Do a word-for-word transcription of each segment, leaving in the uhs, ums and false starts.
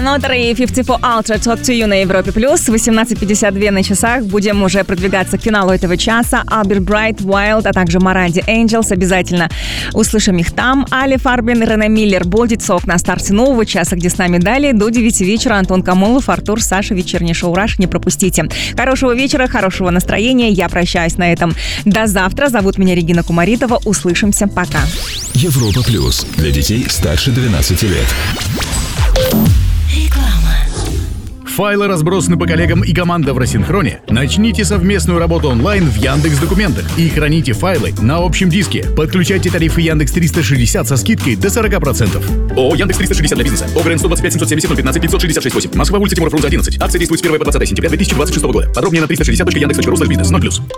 Another и фифти фор Ultra Talk to You на Европе+. восемнадцать пятьдесят два на часах. Будем уже продвигаться к финалу этого часа. Альберт Брайт, Wild, а также Маранди Angels. Обязательно услышим их там. Али Фарбин, Рене Миллер, Болдит Сок на старте нового часа, где с нами далее до девяти вечера. Антон Камолов, Артур, Саша, вечерний шоу «Раш». Не пропустите. Хорошего вечера, хорошего настроения. Я прощаюсь на этом. До завтра. Зовут меня Регина Кумаритова. Услышимся. Пока. Европа Плюс. Для детей старше двенадцати лет. Файлы разбросаны по коллегам и команда в рассинхроне. Начните совместную работу онлайн в Яндекс.Документах и храните файлы на общем диске. Подключайте тарифы Яндекс триста шестьдесят со скидкой до сорок процентов. ООО Яндекс триста шестьдесят для бизнеса. ОГРН сто двадцать пять семьсот семьдесят ноль пятнадцать пятьсот шестьдесят шесть восемь. Москва, улица Тимура Фрунзе одиннадцать. Акция действует с первого по двадцатое сентября две тысячи двадцать шестого года. Подробнее на триста шестьдесят точка яндекс точка ру слэш бизнес. ноль плюс.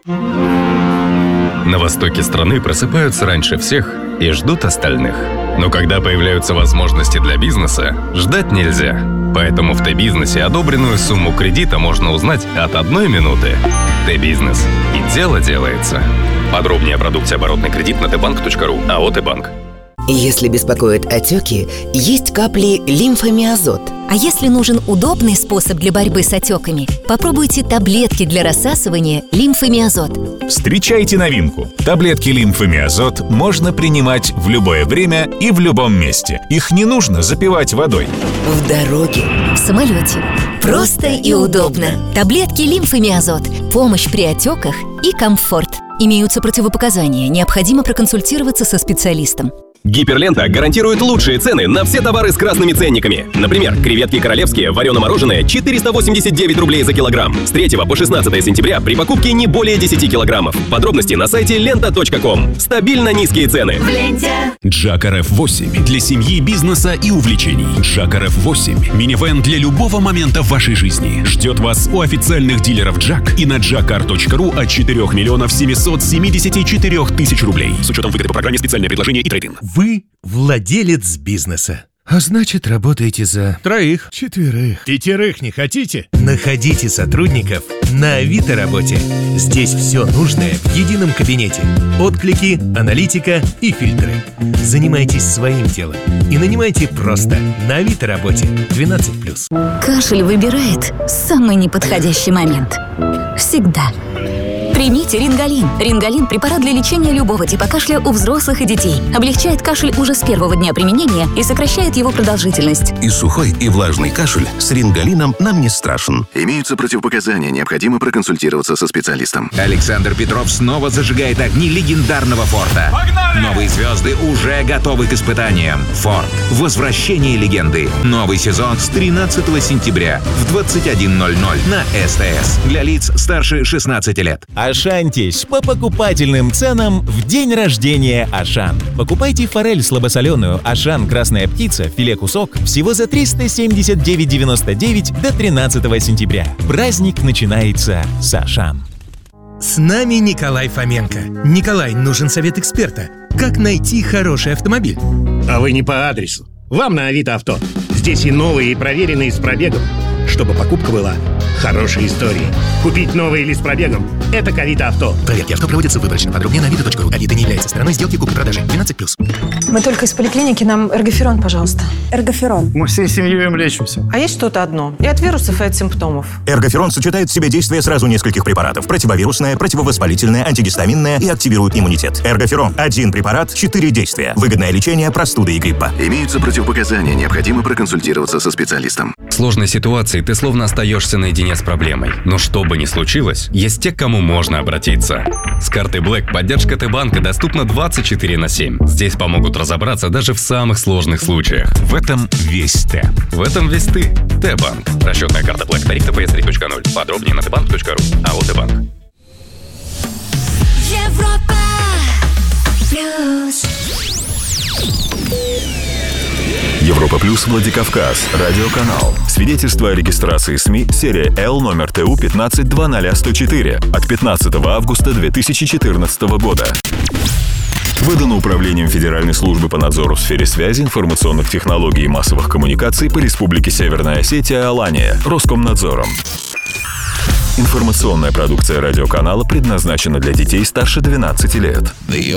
На востоке страны просыпаются раньше всех и ждут остальных. Но когда появляются возможности для бизнеса, ждать нельзя. Поэтому в Т-бизнесе одобренную сумму кредита можно узнать от одной минуты. Т-бизнес. И дело делается. Подробнее о продукте оборотный кредит на тэ банк точка ру. АО «Т-банк». Если беспокоят отеки, есть капли лимфомиазот. А если нужен удобный способ для борьбы с отеками, попробуйте таблетки для рассасывания лимфомиазот. Встречайте новинку. Таблетки лимфомиазот можно принимать в любое время и в любом месте. Их не нужно запивать водой. В дороге, в самолете. Просто и удобно. Таблетки лимфомиазот. Помощь при отеках и комфорт. Имеются противопоказания. Необходимо проконсультироваться со специалистом. Гиперлента гарантирует лучшие цены на все товары с красными ценниками. Например, креветки королевские, варено-мороженое, четыреста восемьдесят девять рублей за килограмм. С третьего по шестнадцатое сентября при покупке не более десяти килограммов. Подробности на сайте лента точка ком. Стабильно низкие цены. В ленте. Джак эр эф восемь для семьи, бизнеса и увлечений. Джак эр эф восемь – минивэн для любого момента в вашей жизни. Ждет вас у официальных дилеров Джак и на джакар точка ру от четырёх миллионов семисот семидесяти четырёх тысяч рублей. С учетом выгоды по программе «Специальное предложение» и трейд-ин. Вы владелец бизнеса. А значит, работаете за Троих. четверых. Пятерых не хотите? Находите сотрудников на Авито работе. Здесь все нужное в едином кабинете. Отклики, аналитика и фильтры. Занимайтесь своим делом и нанимайте просто на Авито работе. двенадцать плюс. Кашель выбирает самый неподходящий момент. Всегда. Примите Рингалин. Рингалин – препарат для лечения любого типа кашля у взрослых и детей. Облегчает кашель уже с первого дня применения и сокращает его продолжительность. И сухой, и влажный кашель с Рингалином нам не страшен. Имеются противопоказания, необходимо проконсультироваться со специалистом. Александр Петров снова зажигает огни легендарного Форда. Погнали! Новые звезды уже готовы к испытаниям. Форд. Возвращение легенды. Новый сезон с тринадцатого сентября в двадцать один ноль ноль на СТС. Для лиц старше шестнадцати лет. Ашантись по покупательным ценам в день рождения Ашан. Покупайте форель слабосоленую Ашан Красная Птица, филе кусок всего за триста семьдесят девять девяносто девять до тринадцатого сентября. Праздник начинается с Ашан. С нами Николай Фоменко. Николай, нужен совет эксперта. Как найти хороший автомобиль? А вы не по адресу. Вам на Авито Авто. Здесь и новые, и проверенные с пробегом. Чтобы покупка была хорошей историей. Купить новый или с пробегом – это к Авито Авто. Проверки авто проводятся выборочно. Подробнее на авито точка ру. Авито не является стороной сделки купли-продажи. двенадцать плюс. Мы только из поликлиники, нам эргоферон, пожалуйста. Эргоферон. Мы всей семьей им лечимся. А есть что-то одно? И от вирусов, и от симптомов. Эргоферон сочетает в себе действие сразу нескольких препаратов. Противовирусное, противовоспалительное, антигистаминное и активирует иммунитет. Эргоферон. Один препарат, четыре действия. Выгодное лечение простуды и гриппа. Имеются противопоказания, необходимо проконсультироваться со специалистом. В сложной ситуации ты словно остаешься наедине с проблемой. Но что бы ни случилось, есть те, к кому можно обратиться. С картой Black поддержка Т-банка доступна двадцать четыре на семь. Здесь помогут разобраться даже в самых сложных случаях. В этом весь Т. В этом весь ты. Т-банк. Расчетная карта Black. Тариф тэ пэ эс три точка ноль. Подробнее на тэ банк точка ру. АО Т-банк. Европа Плюс. Европа Плюс Владикавказ. Радиоканал. Свидетельство о регистрации СМИ. Серия Л. Номер ТУ пятнадцать две тысячи сто четыре. От пятнадцатого августа две тысячи четырнадцатого года. Выдано Управлением Федеральной службы по надзору в сфере связи, информационных технологий и массовых коммуникаций по Республике Северная Осетия, Алания, Роскомнадзором. Информационная продукция радиоканала предназначена для детей старше двенадцати лет.